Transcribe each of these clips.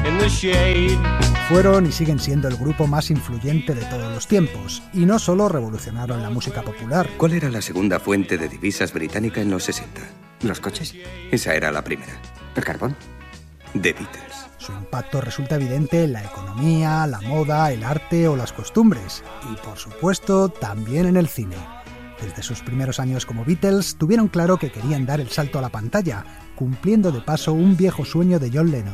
Fueron y siguen siendo el grupo más influyente de todos los tiempos, y no solo revolucionaron la música popular. ¿Cuál era la segunda fuente de divisas británica en los 60? ¿Los coches? Esa era la primera. ¿El carbón? The Beatles. Su impacto resulta evidente en la economía, la moda, el arte o las costumbres, y por supuesto también en el cine. Desde sus primeros años como Beatles tuvieron claro que querían dar el salto a la pantalla, cumpliendo de paso un viejo sueño de John Lennon.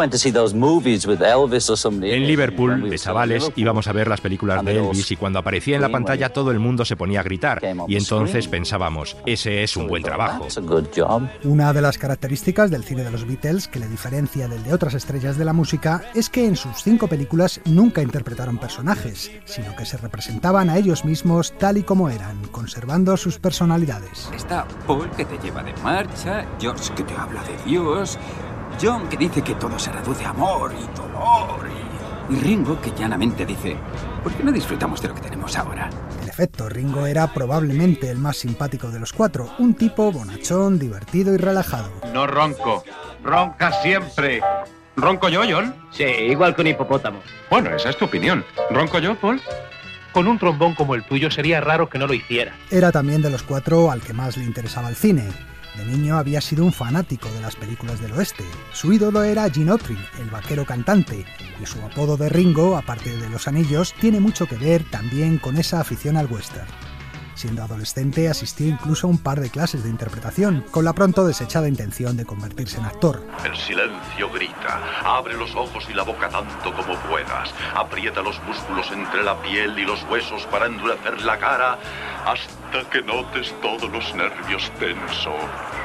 En Liverpool, de chavales, íbamos a ver las películas de Elvis y cuando aparecía en la pantalla todo el mundo se ponía a gritar y entonces pensábamos, ese es un buen trabajo. Una de las características del cine de los Beatles que le diferencia del de otras estrellas de la música es que en sus 5 películas nunca interpretaron personajes, sino que se representaban a ellos mismos tal y como eran, conservando sus personalidades. Está Paul, que te lleva de marcha, George, que te habla de Dios, John, que dice que todo se reduce a amor y dolor, y Ringo, que llanamente dice, ¿por qué no disfrutamos de lo que tenemos ahora? En efecto, Ringo era probablemente el más simpático de los 4, un tipo bonachón, divertido y relajado. No ronco, ronca siempre. ¿Ronco yo, John? Sí, igual que un hipopótamo. Bueno, esa es tu opinión. ¿Ronco yo, Paul? Con un trombón como el tuyo sería raro que no lo hiciera. Era también de los 4 al que más le interesaba el cine. De niño había sido un fanático de las películas del oeste. Su ídolo era Gene Autry, el vaquero cantante, y su apodo de Ringo, aparte de los anillos, tiene mucho que ver también con esa afición al western. Siendo adolescente asistió incluso a un par de clases de interpretación, con la pronto desechada intención de convertirse en actor. El silencio grita, abre los ojos y la boca tanto como puedas, aprieta los músculos entre la piel y los huesos para endurecer la cara, hasta que notes todos los nervios tensos.